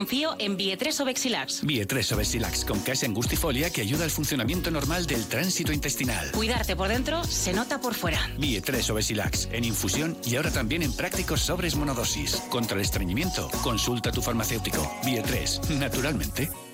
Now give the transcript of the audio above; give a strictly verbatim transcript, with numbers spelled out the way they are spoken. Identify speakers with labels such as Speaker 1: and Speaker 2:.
Speaker 1: Confío en Bietres o Bexilax.
Speaker 2: Bietres o Bexilax con casa angustifolia que ayuda al funcionamiento normal del tránsito intestinal.
Speaker 1: Cuidarte por dentro se nota por fuera.
Speaker 2: Bietres o Bexilax en infusión y ahora también en prácticos sobres monodosis. Contra el estreñimiento, consulta a tu farmacéutico. Bietres, naturalmente.